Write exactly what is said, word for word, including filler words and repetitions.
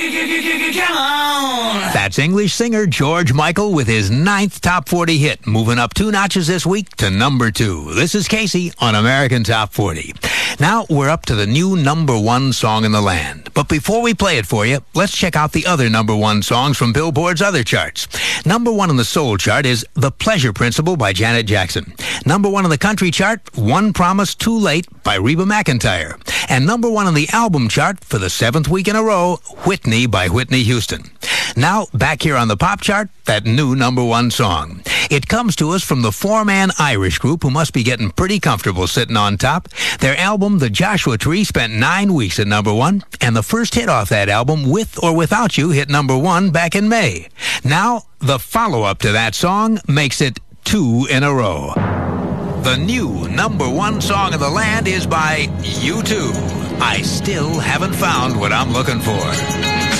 Come on! That's English singer George Michael with his ninth top forty hit, moving up two notches this week to number two. This is Casey on American Top forty. Now we're up to the new number one song in the land. But before we play it for you, let's check out the other number one songs from Billboard's other charts. Number one on the soul chart is The Pleasure Principle by Janet Jackson. Number one on the country chart, One Promise Too Late by Reba McEntire. And number one on the album chart for the seventh week in a row, Whitney by Whitney Houston. Now, back here on the pop chart, that new number one song. It comes to us from the four-man Irish group who must be getting pretty comfortable sitting on top. Their album, The Joshua Tree, spent nine weeks at number one, and the first hit off that album, With or Without You, hit number one back in May. Now, the follow-up to that song makes it two in a row. The new number one song in the land is by U two. I Still Haven't Found What I'm Looking For.